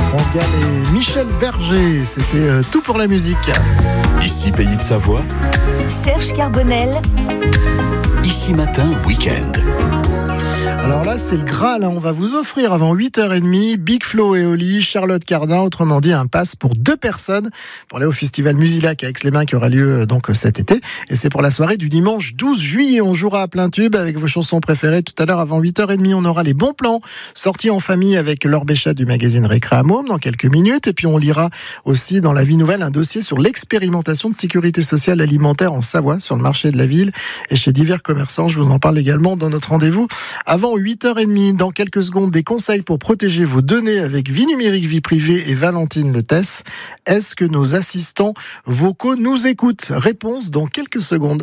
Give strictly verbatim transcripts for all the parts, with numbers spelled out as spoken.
France Gall et Michel Berger, c'était euh, tout pour la musique. Ici Pays de Savoie, Serge Carbonel. Ici Matin Week-end. Alors là, c'est le Graal, hein. On va vous offrir avant huit heures trente Big Flo et Oli, Charlotte Cardin, autrement dit un pass pour deux personnes pour aller au festival Musilac à Aix-les-Bains qui aura lieu donc cet été. Et c'est pour la soirée du dimanche douze juillet. On jouera à plein tube avec vos chansons préférées. Tout à l'heure, avant huit heures trente, on aura les bons plans sortis en famille avec Laure Béchat du magazine Récré à Môme dans quelques minutes. Et puis on lira aussi dans La Vie Nouvelle un dossier sur l'expérimentation de sécurité sociale alimentaire en Savoie sur le marché de la ville et chez divers commerçants. Je vous en parle également dans notre rendez-vous avant huit heures trente. Dans quelques secondes, des conseils pour protéger vos données avec Vie Numérique, Vie Privée et Valentine Le Tess. Est-ce que nos assistants vocaux nous écoutent? Réponse dans quelques secondes.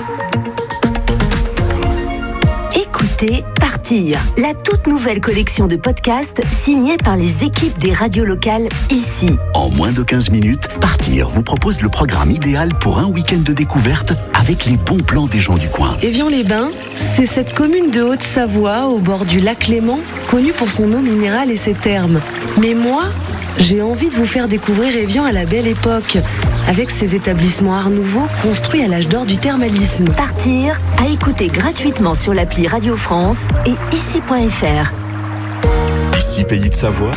Écoutez Partir, la toute nouvelle collection de podcasts signée par les équipes des radios locales ici. En moins de quinze minutes, Partir vous propose le programme idéal pour un week-end de découverte avec les bons plans des gens du coin. Évian-les-Bains, c'est cette commune de Haute-Savoie au bord du lac Léman, connue pour son eau minérale et ses thermes. Mais moi, j'ai envie de vous faire découvrir Évian à la belle époque, avec ses établissements art nouveau construits à l'âge d'or du thermalisme. Partir, à écouter gratuitement sur l'appli Radio France et ici point f r. Ici Pays de Savoie,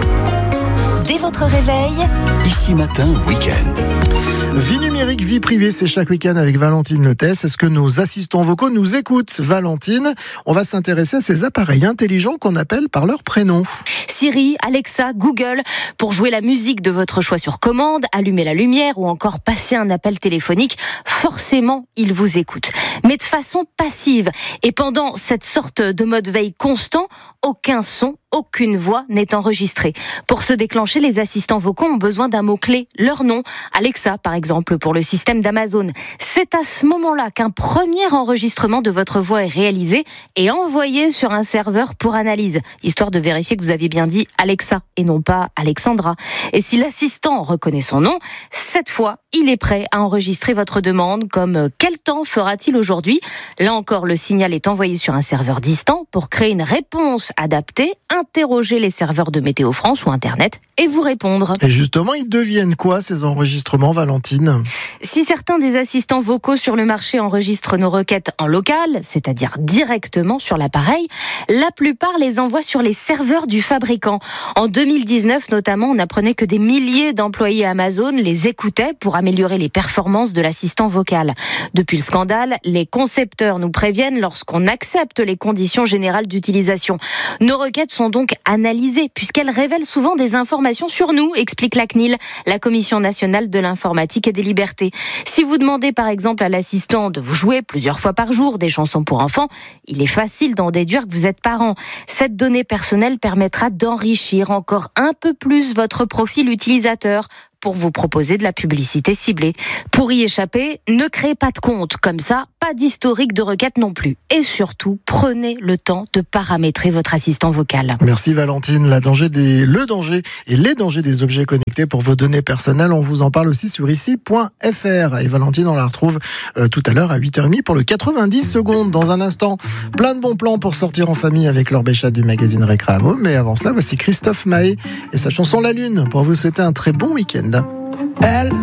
Dès votre réveil, Ici Matin Week-end. Vie numérique, vie privée, c'est chaque week-end avec Valentine Le Tess. Est-ce que nos assistants vocaux nous écoutent, Valentine? On va s'intéresser à ces appareils intelligents qu'on appelle par leur prénom. Siri, Alexa, Google, pour jouer la musique de votre choix sur commande, allumer la lumière ou encore passer un appel téléphonique, forcément, ils vous écoutent. Mais de façon passive. Et pendant cette sorte de mode veille constant, aucun son, aucune voix n'est enregistrée. Pour se déclencher, les assistants vocaux ont besoin d'un mot-clé, leur nom. Alexa, par exemple, pour le système d'Amazon. C'est à ce moment-là qu'un premier enregistrement de votre voix est réalisé et envoyé sur un serveur pour analyse, histoire de vérifier que vous avez bien dit Alexa et non pas Alexandra. Et si l'assistant reconnaît son nom, cette fois, il est prêt à enregistrer votre demande comme « Quel temps fera-t-il aujourd'hui ?» Là encore, le signal est envoyé sur un serveur distant pour créer une réponse adaptée, interroger les serveurs de Météo France ou Internet et vous répondre. Et justement, ils deviennent quoi ces enregistrements, Valentine? Si certains des assistants vocaux sur le marché enregistrent nos requêtes en local, c'est-à-dire directement sur l'appareil, la plupart les envoient sur les serveurs du fabricant. En deux mille dix-neuf notamment, on apprenait que des milliers d'employés Amazon les écoutaient pour améliorer les performances de l'assistant vocal. Depuis le scandale, les concepteurs nous préviennent lorsqu'on accepte les conditions générales d'utilisation. Nos requêtes sont donc analysées puisqu'elles révèlent souvent des informations sur nous, explique la C N I L, la Commission nationale de l'informatique et des libertés. Si vous demandez par exemple à l'assistant de vous jouer plusieurs fois par jour des chansons pour enfants, il est facile d'en déduire que vous êtes parent. Cette donnée personnelle permettra d'enrichir encore un peu plus votre profil utilisateur pour vous proposer de la publicité ciblée. Pour y échapper, ne créez pas de compte. Comme ça, pas d'historique de requête non plus. Et surtout, prenez le temps de paramétrer votre assistant vocal. Merci Valentine. La danger des, le danger et les dangers des objets connectés pour vos données personnelles, on vous en parle aussi sur ici point f r. Et Valentine, on la retrouve euh, tout à l'heure à huit heures trente pour le quatre-vingt-dix secondes. Dans un instant, plein de bons plans pour sortir en famille avec Laure Béchat du magazine Récré à Môme. Mais avant cela, voici Christophe Maé et sa chanson La Lune pour vous souhaiter un très bon week-end. Elle